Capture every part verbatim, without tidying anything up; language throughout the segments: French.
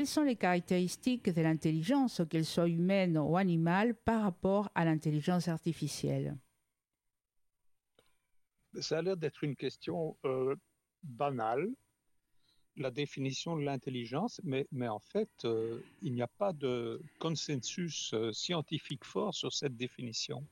Quelles sont les caractéristiques de l'intelligence, qu'elle soit humaine ou animale, par rapport à l'intelligence artificielle? Ça a l'air d'être une question euh, banale, la définition de l'intelligence, mais, mais en fait, euh, il n'y a pas de consensus euh, scientifique fort sur cette définition.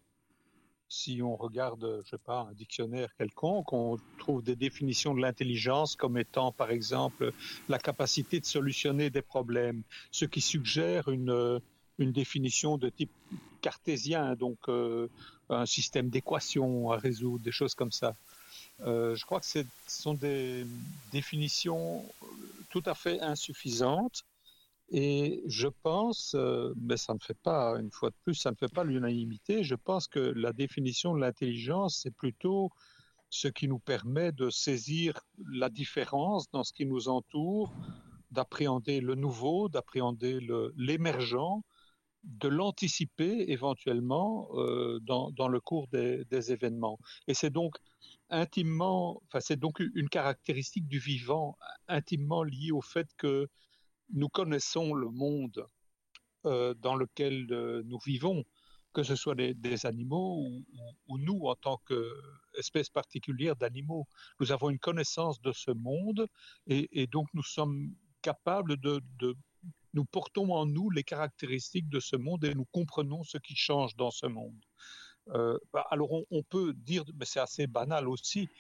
Si on regarde, je sais pas, un dictionnaire quelconque, on trouve des définitions de l'intelligence comme étant, par exemple, la capacité de solutionner des problèmes, ce qui suggère une, une définition de type cartésien, donc euh, un système d'équations à résoudre, des choses comme ça. Euh, je crois que ce sont des définitions tout à fait insuffisantes et je pense, euh, mais ça ne fait pas, une fois de plus, ça ne fait pas l'unanimité, je pense que la définition de l'intelligence, c'est plutôt ce qui nous permet de saisir la différence dans ce qui nous entoure, d'appréhender le nouveau, d'appréhender le, l'émergent, de l'anticiper éventuellement euh, dans, dans le cours des, des événements. Et c'est donc intimement, enfin c'est donc une caractéristique du vivant intimement liée au fait que nous connaissons le monde euh, dans lequel euh, nous vivons, que ce soit des, des animaux ou, ou, ou nous en tant qu'espèce particulière d'animaux. Nous avons une connaissance de ce monde et, et donc nous sommes capables de, de nous portons en nous les caractéristiques de ce monde et nous comprenons ce qui change dans ce monde. Euh, bah, alors on, on peut dire, mais c'est assez banal aussi,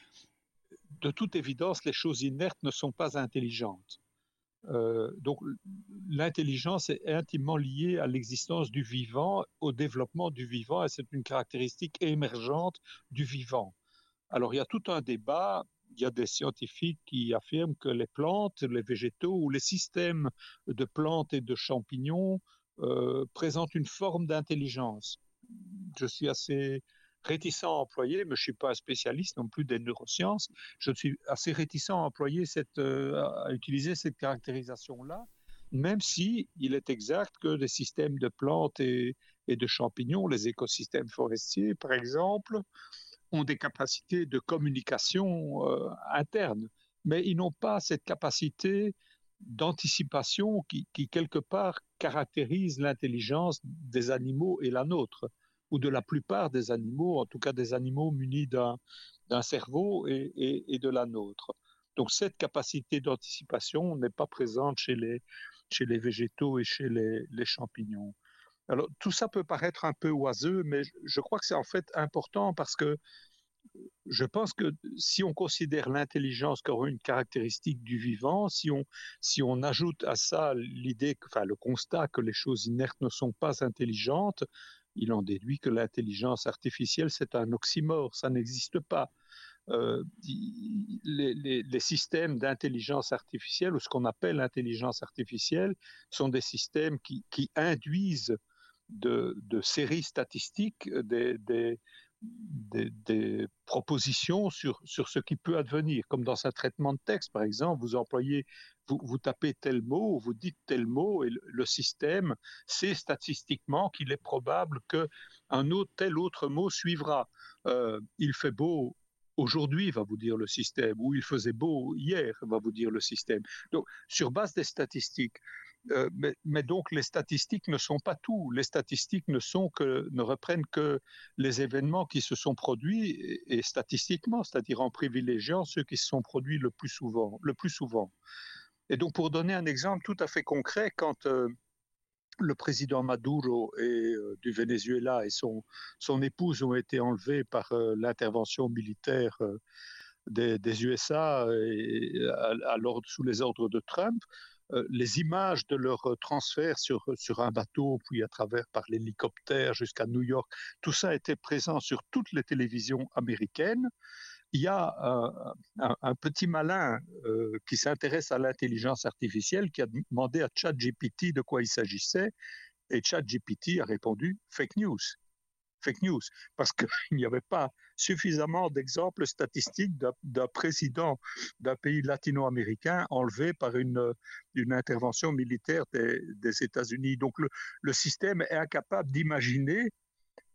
de toute évidence, les choses inertes ne sont pas intelligentes. Euh, donc l'intelligence est intimement liée à l'existence du vivant, au développement du vivant, et c'est une caractéristique émergente du vivant. Alors il y a tout un débat, il y a des scientifiques qui affirment que les plantes, les végétaux ou les systèmes de plantes et de champignons euh, présentent une forme d'intelligence. Je suis assez réticent à employer, mais je ne suis pas un spécialiste non plus des neurosciences, je suis assez réticent à employer cette, euh, à utiliser cette caractérisation-là, même si il est exact que des systèmes de plantes et, et de champignons, les écosystèmes forestiers par exemple, ont des capacités de communication euh, interne, mais ils n'ont pas cette capacité d'anticipation qui, qui, quelque part, caractérise l'intelligence des animaux et la nôtre, ou de la plupart des animaux, en tout cas des animaux munis d'un, d'un cerveau et, et, et de la nôtre. Donc cette capacité d'anticipation n'est pas présente chez les, chez les végétaux et chez les, les champignons. Alors tout ça peut paraître un peu oiseux, mais je crois que c'est en fait important parce que je pense que si on considère l'intelligence comme une caractéristique du vivant, si on, si on ajoute à ça l'idée, enfin le constat que les choses inertes ne sont pas intelligentes, il en déduit que l'intelligence artificielle, c'est un oxymore, ça n'existe pas. Euh, les, les, les systèmes d'intelligence artificielle, ou ce qu'on appelle l'intelligence artificielle, sont des systèmes qui, qui induisent de, de séries statistiques des, des, des, des propositions sur, sur ce qui peut advenir, comme dans un traitement de texte, par exemple, vous employez, vous, vous tapez tel mot, vous dites tel mot, et le, le système sait statistiquement qu'il est probable qu'un autre, tel autre mot suivra. Euh, il fait beau aujourd'hui, va vous dire le système, ou il faisait beau hier, va vous dire le système. Donc, sur base des statistiques, Euh, mais, mais donc les statistiques ne sont pas tout. Les statistiques ne sont que, ne reprennent que les événements qui se sont produits et, et statistiquement, c'est-à-dire en privilégiant ceux qui se sont produits le plus souvent, le plus souvent. Et donc pour donner un exemple tout à fait concret, quand euh, le président Maduro et, euh, du Venezuela et son, son épouse ont été enlevés par euh, l'intervention militaire euh, des, des U S A et, à, à sous les ordres de Trump, euh, les images de leur transfert sur, sur un bateau, puis à travers par l'hélicoptère jusqu'à New York, tout ça était présent sur toutes les télévisions américaines. Il y a un, un, un petit malin euh, qui s'intéresse à l'intelligence artificielle qui a demandé à ChatGPT de quoi il s'agissait, et ChatGPT a répondu fake news. Fake news, parce qu'il n'y avait pas suffisamment d'exemples statistiques d'un, d'un président d'un pays latino-américain enlevé par une, une intervention militaire des, des États-Unis. Donc le, le système est incapable d'imaginer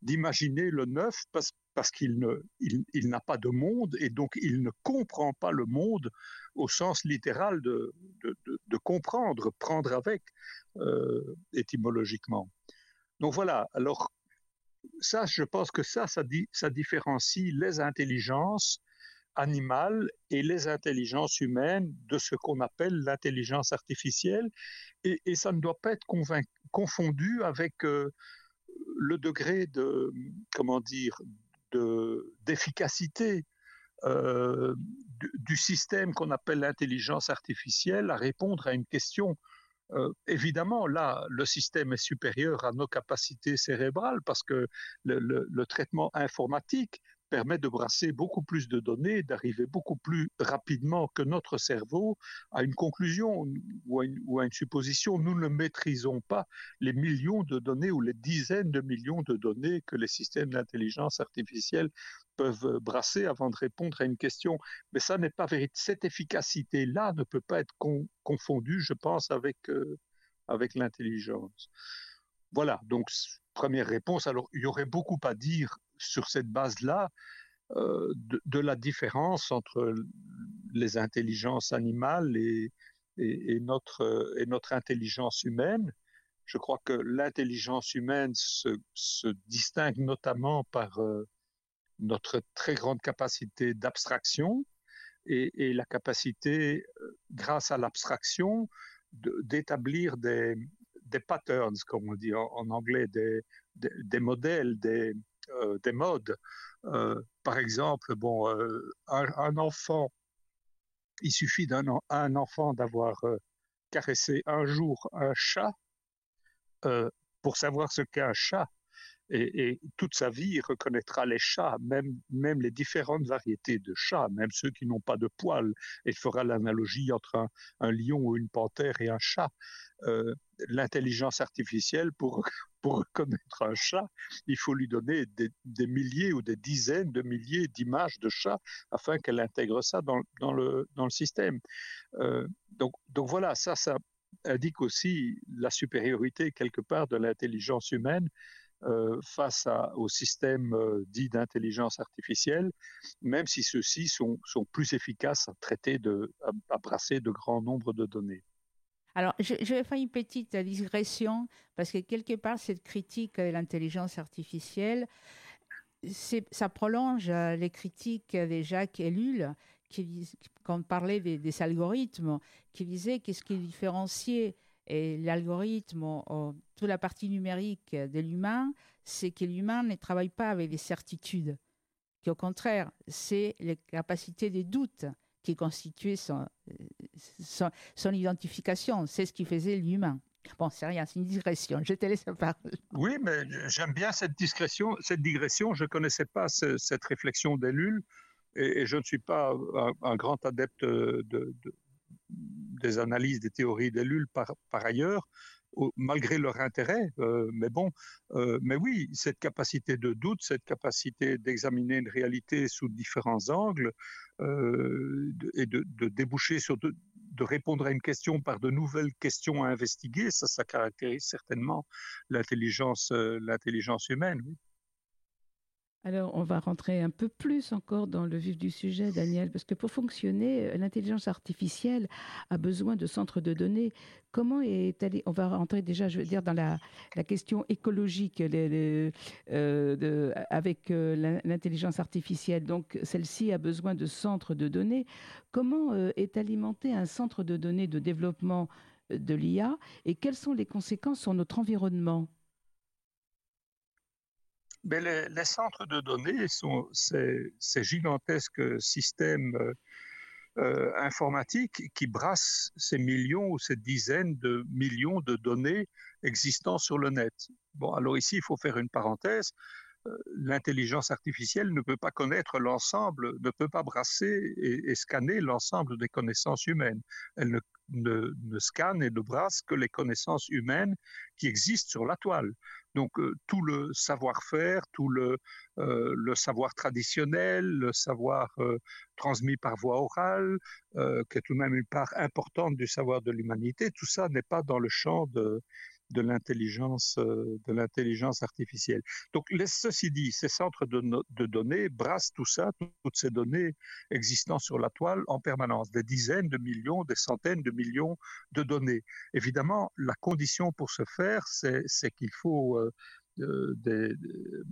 d'imaginer le neuf parce, parce qu'il ne, il, il n'a pas de monde et donc il ne comprend pas le monde au sens littéral de, de, de, de comprendre, prendre avec euh, étymologiquement. Donc voilà, alors ça, je pense que ça, ça, dit, ça différencie les intelligences animales et les intelligences humaines de ce qu'on appelle l'intelligence artificielle. Et, et, ça ne doit pas être convainc- confondu avec euh, le degré de, comment dire, de, d'efficacité euh, du, du système qu'on appelle l'intelligence artificielle à répondre à une question. Euh, évidemment, là, le système est supérieur à nos capacités cérébrales parce que le, le, le traitement informatique permet de brasser beaucoup plus de données, d'arriver beaucoup plus rapidement que notre cerveau à une conclusion ou à une, ou à une supposition. Nous ne maîtrisons pas les millions de données ou les dizaines de millions de données que les systèmes d'intelligence artificielle peuvent brasser avant de répondre à une question. Mais ça n'est pas véritable. Cette efficacité-là ne peut pas être con- confondue, je pense, avec, euh, avec l'intelligence. Voilà, donc première réponse. Alors, il y aurait beaucoup à dire sur cette base-là euh, de, de la différence entre les intelligences animales et, et, et, notre, et notre intelligence humaine. Je crois que l'intelligence humaine se, se distingue notamment par euh, notre très grande capacité d'abstraction et, et la capacité, grâce à l'abstraction, de, d'établir des, des patterns, comme on dit en, en anglais, des, des, des modèles, des, euh, des modes. Euh, par exemple, bon, euh, un, un enfant, il suffit d'un un enfant d'avoir euh, caressé un jour un chat euh, pour savoir ce qu'est un chat. Et, et, toute sa vie, il reconnaîtra les chats, même, même les différentes variétés de chats, même ceux qui n'ont pas de poils. Et il fera l'analogie entre un, un lion ou une panthère et un chat. Euh, l'intelligence artificielle, pour, pour reconnaître un chat, il faut lui donner des, des milliers ou des dizaines de milliers d'images de chats afin qu'elle intègre ça dans, dans, le, dans le système. Euh, donc, donc voilà, ça, ça indique aussi la supériorité quelque part de l'intelligence humaine Euh, face à, au système euh, dit d'intelligence artificielle, même si ceux-ci sont, sont plus efficaces à traiter, de, à, à brasser de grands nombres de données. Alors, je, je vais faire une petite digression parce que quelque part, cette critique de l'intelligence artificielle, c'est, ça prolonge les critiques de Jacques Ellul, qui, quand on parlait des, des algorithmes, qui disait qu'est-ce qui différenciait et l'algorithme, ou, toute la partie numérique de l'humain, c'est que l'humain ne travaille pas avec des certitudes, qu'au contraire, c'est les capacités des doutes qui constituaient son, son, son identification, c'est ce qui faisait l'humain. Bon, c'est rien, c'est une digression, je te laisse la parole. Oui, mais j'aime bien cette digression, cette digression. Je ne connaissais pas ce, cette réflexion d'Ellul et, et je ne suis pas un, un grand adepte de, de, des analyses, des théories d'Ellul par, par ailleurs, malgré leur intérêt. Euh, mais bon, euh, mais oui, cette capacité de doute, cette capacité d'examiner une réalité sous différents angles euh, de, et de, de déboucher sur, de, de répondre à une question par de nouvelles questions à investiguer, ça, ça caractérise certainement l'intelligence, euh, l'intelligence humaine. Oui. Alors, on va rentrer un peu plus encore dans le vif du sujet, Daniel, parce que pour fonctionner, l'intelligence artificielle a besoin de centres de données. Comment est allé, on va rentrer déjà, je veux dire, dans la, la question écologique les, les, euh, de, avec euh, l'intelligence artificielle. Donc, celle-ci a besoin de centres de données. Comment euh, est alimenté un centre de données de développement de l'I A et quelles sont les conséquences sur notre environnement ? Mais les, les centres de données sont ces, ces gigantesques systèmes euh, informatiques qui brassent ces millions ou ces dizaines de millions de données existant sur le net. Bon, alors ici, il faut faire une parenthèse. L'intelligence artificielle ne peut pas connaître l'ensemble, ne peut pas brasser et, et scanner l'ensemble des connaissances humaines. Elle ne, ne, ne scanne et ne brasse que les connaissances humaines qui existent sur la toile. Donc euh, tout le savoir-faire, tout le, euh, le savoir traditionnel, le savoir euh, transmis par voie orale, euh, qui est tout de même une part importante du savoir de l'humanité, tout ça n'est pas dans le champ de, de l'intelligence, euh, de l'intelligence artificielle. Donc, ceci dit, ces centres de, no de données brassent tout ça, toutes ces données existant sur la toile en permanence, des dizaines de millions, des centaines de millions de données. Évidemment, la condition pour ce faire, c'est qu'il faut euh, euh, des, euh,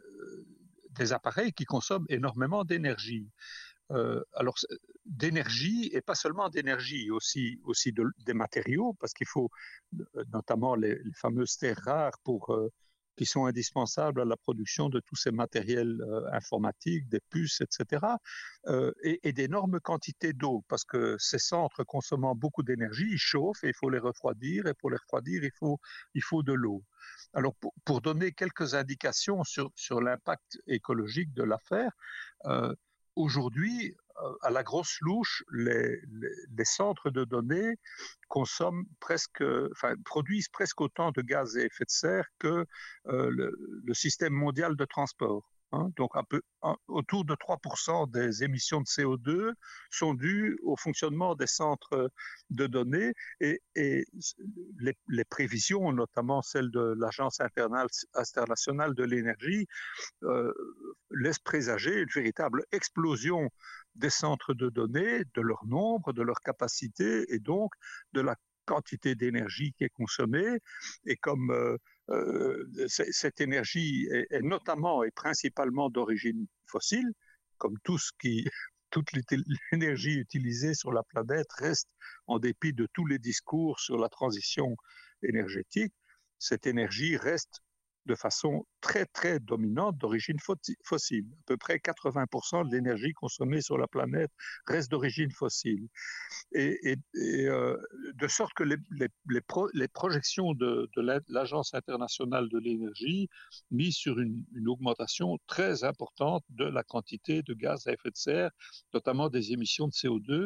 des appareils qui consomment énormément d'énergie. Euh, alors, d'énergie, et pas seulement d'énergie, aussi, aussi de, des matériaux, parce qu'il faut notamment les, les fameuses terres rares pour, euh, qui sont indispensables à la production de tous ces matériels euh, informatiques, des puces, et cetera, euh, et, et d'énormes quantités d'eau, parce que ces centres consommant beaucoup d'énergie, ils chauffent et il faut les refroidir, et pour les refroidir, il faut, il faut de l'eau. Alors, pour, pour donner quelques indications sur, sur l'impact écologique de l'affaire, euh, aujourd'hui, à la grosse louche, les, les, les centres de données consomment presque, enfin, produisent presque autant de gaz à effet de serre que euh, le, le système mondial de transport. Hein. Donc, un peu, un, autour de trois pour cent des émissions de C O deux sont dues au fonctionnement des centres de données et, et les, les prévisions, notamment celles de l'Agence internationale de l'énergie, euh, laissent présager une véritable explosion des centres de données, de leur nombre, de leur capacité et donc de la quantité d'énergie qui est consommée. Et comme euh, euh, cette énergie est, est notamment et principalement d'origine fossile, comme tout ce qui, toute l'énergie utilisée sur la planète reste, en dépit de tous les discours sur la transition énergétique, cette énergie reste de façon très, très dominante d'origine fossile. À peu près quatre-vingts pour cent de l'énergie consommée sur la planète reste d'origine fossile. Et, et, et euh, de sorte que les, les, les, pro, les projections de, de l'Agence internationale de l'énergie misent sur une, une augmentation très importante de la quantité de gaz à effet de serre, notamment des émissions de C O deux.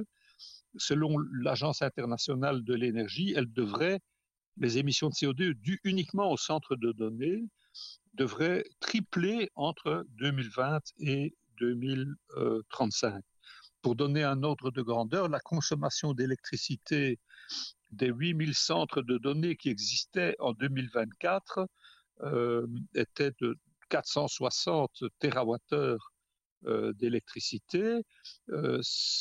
Selon l'Agence internationale de l'énergie, elle devrait les émissions de C O deux dues uniquement au centre de données devraient tripler entre deux mille vingt et deux mille trente-cinq. Pour donner un ordre de grandeur, la consommation d'électricité des huit mille centres de données qui existaient en deux mille vingt-quatre euh, était de quatre cent soixante térawattheures euh, d'électricité, euh,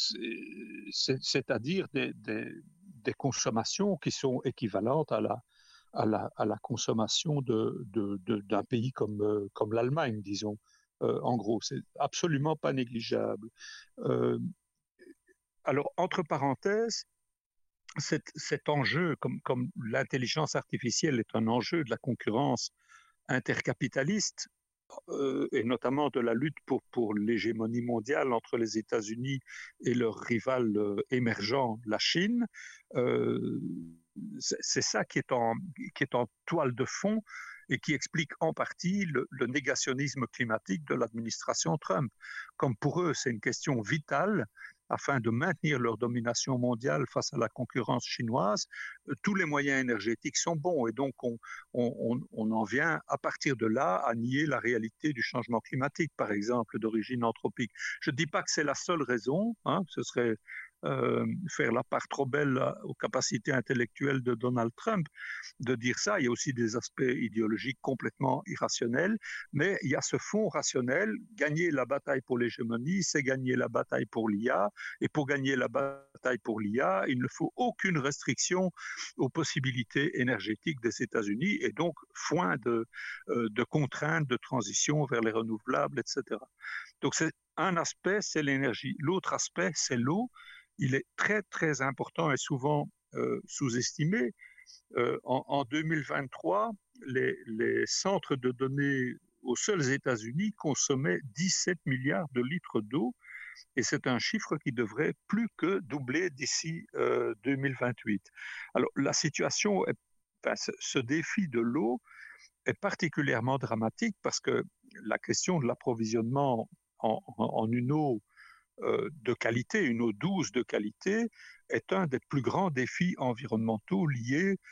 c'est-à-dire des, des, des consommations qui sont équivalentes à la, à la, à la consommation de, de, de, d'un pays comme, euh, comme l'Allemagne, disons. Euh, en gros, c'est absolument pas négligeable. Euh, alors, entre parenthèses, cet, cet enjeu, comme, comme l'intelligence artificielle est un enjeu de la concurrence intercapitaliste, Euh, et notamment de la lutte pour, pour l'hégémonie mondiale entre les États-Unis et leur rival euh, émergent, la Chine, euh, c'est ça qui est, en, qui est en toile de fond et qui explique en partie le, le négationnisme climatique de l'administration Trump. Comme pour eux, c'est une question vitale afin de maintenir leur domination mondiale face à la concurrence chinoise, euh, tous les moyens énergétiques sont bons et donc on, on, on en vient à partir de là à nier la réalité du changement climatique, par exemple, d'origine anthropique. Je ne dis pas que c'est la seule raison, hein, ce serait euh, faire la part trop belle aux capacités intellectuelles de Donald Trump de dire ça. Il y a aussi des aspects idéologiques complètement irrationnels, mais il y a ce fond rationnel. Gagner la bataille pour l'hégémonie, c'est gagner la bataille pour l'I A, et pour gagner la bataille pour l'I A, il ne faut aucune restriction aux possibilités énergétiques des États-Unis, et donc foin de, euh, de contraintes de transition vers les renouvelables, et cetera. Donc c'est un aspect, c'est l'énergie. L'autre aspect, c'est l'eau. Il est très, très important et souvent euh, sous-estimé. Euh, en, en deux mille vingt-trois, les, les centres de données aux seuls États-Unis consommaient dix-sept milliards de litres d'eau, et c'est un chiffre qui devrait plus que doubler d'ici euh, deux mille vingt-huit. Alors la situation, est, enfin, ce, ce défi de l'eau est particulièrement dramatique parce que la question de l'approvisionnement en, en, en une eau euh, de qualité, une eau douce de qualité, est un des plus grands défis environnementaux liés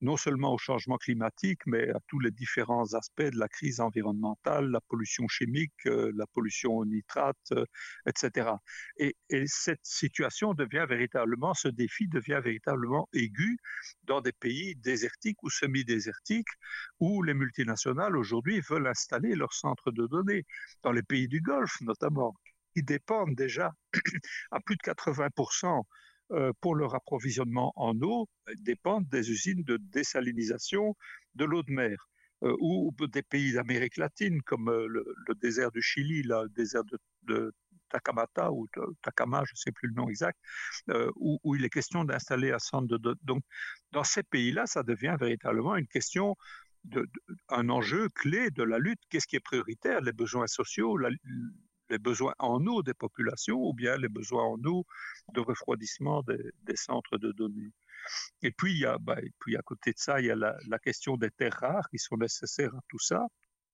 non seulement au changement climatique, mais à tous les différents aspects de la crise environnementale, la pollution chimique, euh, la pollution au nitrate, euh, et cetera. Et, et cette situation devient véritablement, ce défi devient véritablement aigu dans des pays désertiques ou semi-désertiques où les multinationales aujourd'hui veulent installer leurs centres de données, dans les pays du Golfe notamment, qui dépendent déjà à plus de quatre-vingts pour cent pour leur approvisionnement en eau, dépendent des usines de désalinisation de l'eau de mer. Euh, ou des pays d'Amérique latine, comme euh, le, le désert du Chili, là, le désert de, de Tacamata, ou de, Tacama, je ne sais plus le nom exact, euh, où, où il est question d'installer un centre de... de donc, dans ces pays-là, ça devient véritablement une question, de, de, un enjeu clé de la lutte. Qu'est-ce qui est prioritaire? Les besoins sociaux, la, les besoins en eau des populations ou bien les besoins en eau de refroidissement des, des centres de données. Et puis, il y a, bah, et puis, à côté de ça, il y a la, la question des terres rares qui sont nécessaires à tout ça.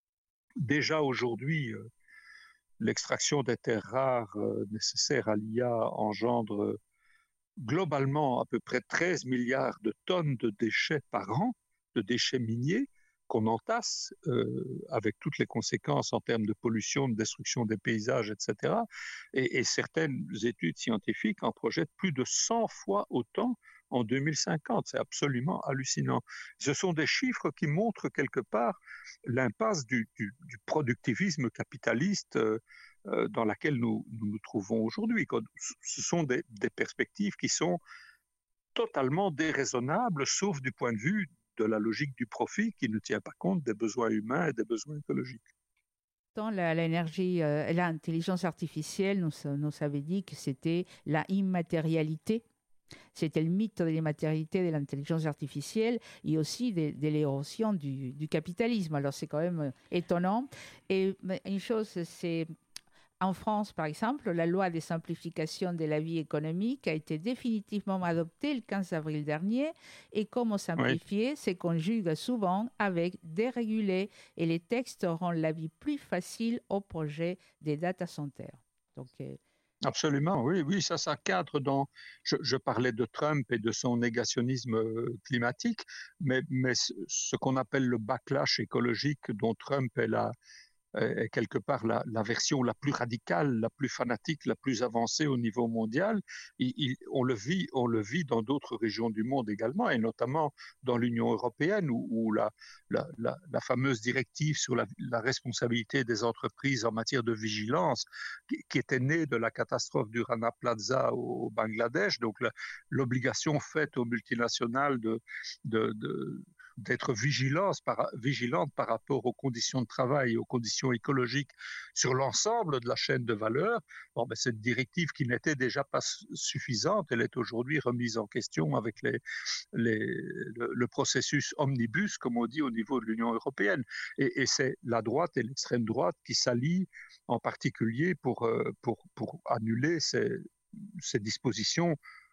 Déjà aujourd'hui, euh, l'extraction des terres rares euh, nécessaires à l'I A engendre euh, globalement à peu près treize milliards de tonnes de déchets par an, de déchets miniers, qu'on entasse euh, avec toutes les conséquences en termes de pollution, de destruction des paysages, et cetera. Et, et certaines études scientifiques en projettent plus de cent fois autant en deux mille cinquante. C'est absolument hallucinant. Ce sont des chiffres qui montrent quelque part l'impasse du, du, du productivisme capitaliste euh, euh, dans laquelle nous, nous nous trouvons aujourd'hui. Ce sont des, des perspectives qui sont totalement déraisonnables, sauf du point de vue de la logique du profit qui ne tient pas compte des besoins humains et des besoins écologiques. L'énergie, euh, l'intelligence artificielle nous, nous avait dit que c'était la immatérialité. C'était le mythe de l'immatérialité de l'intelligence artificielle et aussi de, de l'érosion du, du capitalisme. Alors c'est quand même étonnant. Et une chose, c'est en France, par exemple, la loi de simplification de la vie économique a été définitivement adoptée le quinze avril dernier et comment simplifier, oui, se conjugue souvent avec déréguler et les textes rendent la vie plus facile au projet des data centers. Donc, euh, Absolument, oui, oui, ça, ça cadre dans... Je, je parlais de Trump et de son négationnisme climatique, mais, mais ce qu'on appelle le backlash écologique dont Trump est la... est quelque part la, la version la plus radicale, la plus fanatique, la plus avancée au niveau mondial. Il, il, on, le vit, on le vit dans d'autres régions du monde également, et notamment dans l'Union européenne, où, où la, la, la, la fameuse directive sur la, la responsabilité des entreprises en matière de vigilance, qui, qui était née de la catastrophe du Rana Plaza au Bangladesh, donc l'obligation faite aux multinationales de... de, de d'être vigilante par, vigilante par rapport aux conditions de travail et aux conditions écologiques sur l'ensemble de la chaîne de valeur. Bon, ben, cette directive qui n'était déjà pas suffisante, elle est aujourd'hui remise en question avec les, les, le, le processus omnibus, comme on dit au niveau de l'Union européenne. Et, et c'est la droite et l'extrême droite qui s'allient en particulier pour, pour, pour annuler ces, ces dispositions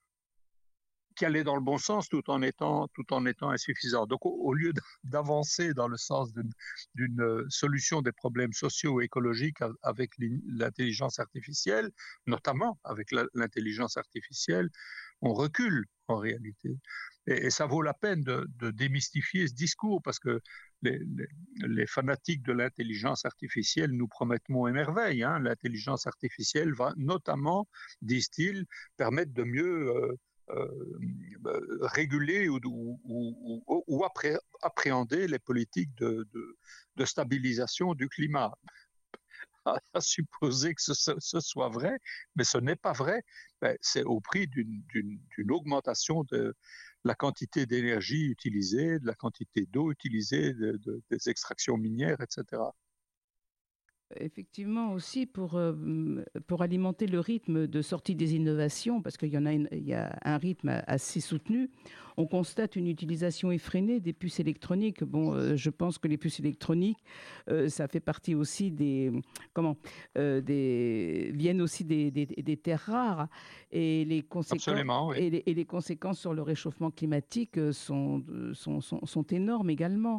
qui allait dans le bon sens tout en étant, tout en étant insuffisant. Donc, au, au lieu d'avancer dans le sens d'une solution des problèmes sociaux et écologiques avec l'intelligence artificielle, notamment avec l'intelligence artificielle, on recule en réalité. Et, et ça vaut la peine de, de démystifier ce discours parce que les, les, les fanatiques de l'intelligence artificielle nous promettent monts et merveilles. Hein. L'intelligence artificielle va notamment, disent-ils, permettre de mieux... Euh, Euh, réguler ou, ou, ou, ou appré, appréhender les politiques de, de, de stabilisation du climat. À, à supposer que ce, ce soit vrai, mais ce n'est pas vrai. Ben, c'est au prix d'une augmentation de la quantité d'énergie utilisée, de la quantité d'eau utilisée, de, de, des extractions minières, et cetera. Effectivement aussi pour, euh, pour alimenter le rythme de sortie des innovations, parce qu'il y en a, une, il y a un rythme assez soutenu, on constate une utilisation effrénée des puces électroniques. Bon, euh, je pense que les puces électroniques, euh, ça fait partie aussi des... Comment euh, des, viennent aussi des, des, des terres rares. Et les, conséquences, oui. et, les, et les conséquences sur le réchauffement climatique sont, sont, sont, sont énormes également.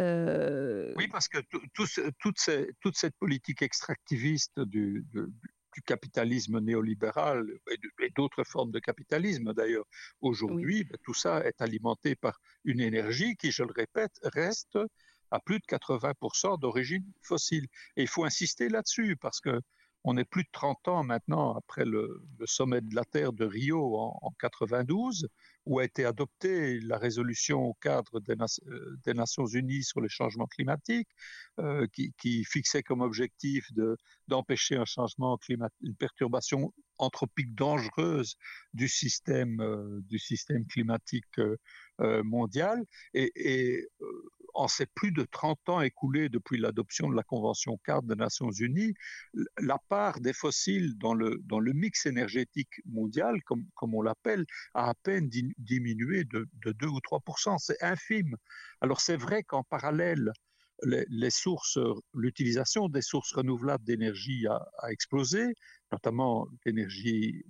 Euh... Oui, parce que tout, tout, toute, ces, toute cette politique extractiviste du, de, du capitalisme néolibéral et d'autres formes de capitalisme d'ailleurs. Aujourd'hui, oui. ben, tout ça est alimenté par une énergie qui, je le répète, reste à plus de quatre-vingts pour cent d'origine fossile. Et il faut insister là-dessus parce que on est plus de trente ans maintenant après le, le sommet de la Terre de Rio en, en quatre-vingt-douze, où a été adoptée la résolution au cadre des, euh, des Nations Unies sur les changements climatiques, euh, qui, qui fixait comme objectif de, d'empêcher un changement climatique, une perturbation anthropique dangereuse du système, euh, du système climatique euh, mondial. Et, et euh, en ces plus de trente ans écoulés depuis l'adoption de la Convention cadre des Nations Unies, la part des fossiles dans le, dans le mix énergétique mondial, comme, comme on l'appelle, a à peine diminué de, de deux ou trois pour cent. C'est infime. Alors c'est vrai qu'en parallèle, les, les sources, l'utilisation des sources renouvelables d'énergie a, a explosé, notamment l'énergie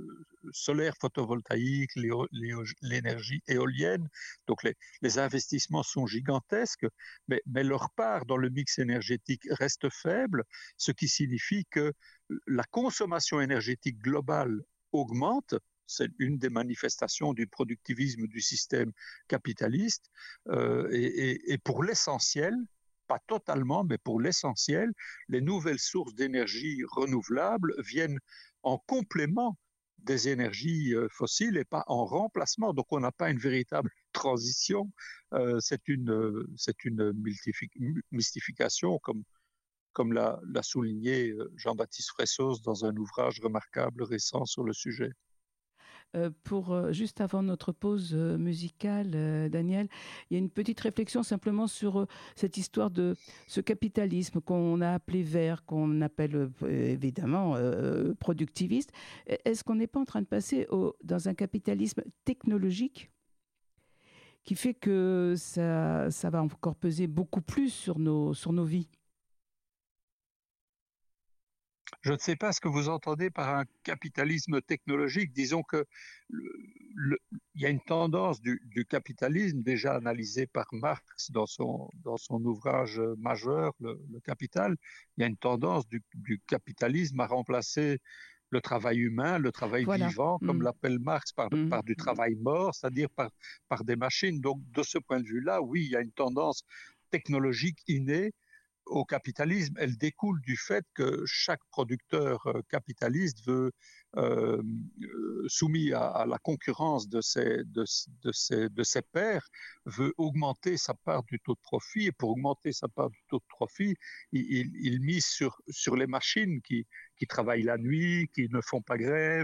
solaire photovoltaïque, l'énergie éolienne. Donc les, les investissements sont gigantesques, mais, mais leur part dans le mix énergétique reste faible, ce qui signifie que la consommation énergétique globale augmente. C'est une des manifestations du productivisme du système capitaliste. Euh, et, et, et pour l'essentiel, pas totalement, mais pour l'essentiel, les nouvelles sources d'énergie renouvelables viennent en complément des énergies fossiles et pas en remplacement. Donc on n'a pas une véritable transition. Euh, c'est une, c'est une mystification, comme, comme l'a, l'a souligné Jean-Baptiste Fressos dans un ouvrage remarquable récent sur le sujet. Euh, pour, euh, juste avant notre pause euh, musicale, euh, Daniel, il y a une petite réflexion simplement sur euh, cette histoire de ce capitalisme qu'on a appelé vert, qu'on appelle euh, évidemment euh, productiviste. Est-ce qu'on n'est pas en train de passer au, dans un capitalisme technologique qui fait que ça, ça va encore peser beaucoup plus sur nos, sur nos vies ? Je ne sais pas ce que vous entendez par un capitalisme technologique. Disons que le, le, il y a une tendance du, du capitalisme déjà analysée par Marx dans son, dans son ouvrage majeur, le, le Capital. Il y a une tendance du, du capitalisme à remplacer le travail humain, le travail voilà. vivant, comme mmh. l'appelle Marx, par, mmh. par du travail mort, c'est-à-dire par, par des machines. Donc, de ce point de vue-là, oui, il y a une tendance technologique innée au capitalisme. Elle découle du fait que chaque producteur capitaliste veut, euh, soumis à, à la concurrence de ses, de, de, ses, de ses pairs, veut augmenter sa part du taux de profit. Et pour augmenter sa part du taux de profit, il, il, il mise sur, sur les machines qui, qui travaillent la nuit, qui ne font pas grève,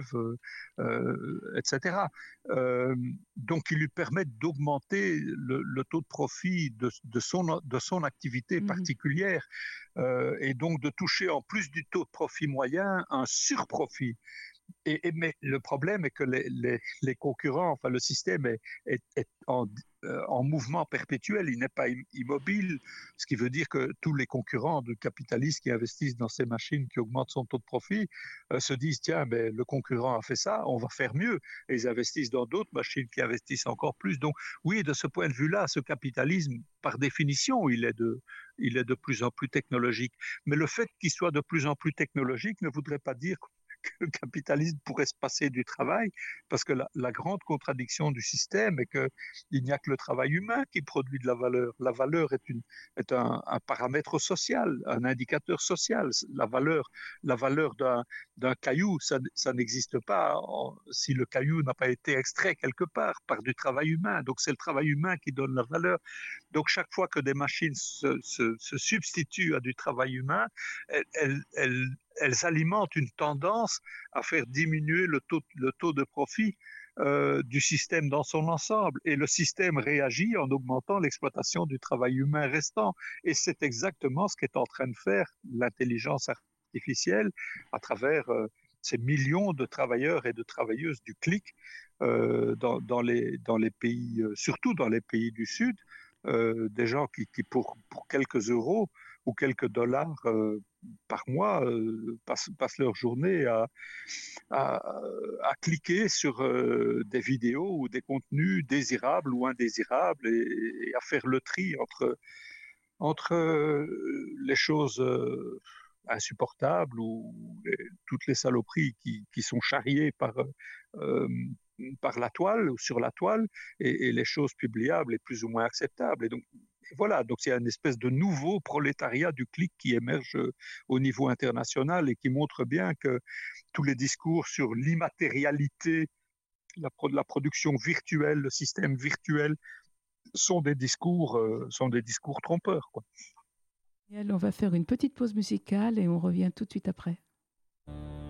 euh, et cetera. Euh, donc, ils lui permettent d'augmenter le, le taux de profit de, de, son, de son activité mmh. particulière euh, et donc de toucher en plus du taux de profit moyen un surprofit. Et, et, mais le problème est que les, les, les concurrents, enfin le système est, est, est en, euh, en mouvement perpétuel, il n'est pas immobile, ce qui veut dire que tous les concurrents de capitalistes qui investissent dans ces machines qui augmentent son taux de profit euh, se disent tiens, ben, le concurrent a fait ça, on va faire mieux, et ils investissent dans d'autres machines qui investissent encore plus. Donc oui, de ce point de vue-là, ce capitalisme, par définition, il est de, il est de plus en plus technologique. Mais le fait qu'il soit de plus en plus technologique ne voudrait pas dire que le capitalisme pourrait se passer du travail, parce que la, la grande contradiction du système est qu'il n'y a que le travail humain qui produit de la valeur. La valeur est, une, est un, un paramètre social, un indicateur social. La valeur, la valeur d'un, d'un caillou, ça, ça n'existe pas en, si le caillou n'a pas été extrait quelque part par du travail humain. Donc c'est le travail humain qui donne la valeur. Donc chaque fois que des machines se, se, se substituent à du travail humain, elles, elles, elles elles alimentent une tendance à faire diminuer le taux, le taux de profit euh, du système dans son ensemble. Et le système réagit en augmentant l'exploitation du travail humain restant. Et c'est exactement ce qu'est en train de faire l'intelligence artificielle à travers euh, ces millions de travailleurs et de travailleuses du clic euh, dans, dans, les, dans les pays, euh, surtout dans les pays du Sud, euh, des gens qui, qui pour, pour quelques euros ou quelques dollars euh, par mois euh, passent, passent leur journée à, à, à cliquer sur euh, des vidéos ou des contenus désirables ou indésirables et, et à faire le tri entre, entre euh, les choses euh, insupportables ou les, toutes les saloperies qui, qui sont charriées par, euh, par la toile ou sur la toile et, et les choses publiables et plus ou moins acceptables. Et donc, voilà, donc c'est une espèce de nouveau prolétariat du clic qui émerge au niveau international et qui montre bien que tous les discours sur l'immatérialité, la, pro- la production virtuelle, le système virtuel, sont des discours, euh, sont des discours trompeurs, quoi. Daniel, on va faire une petite pause musicale et on revient tout de suite après.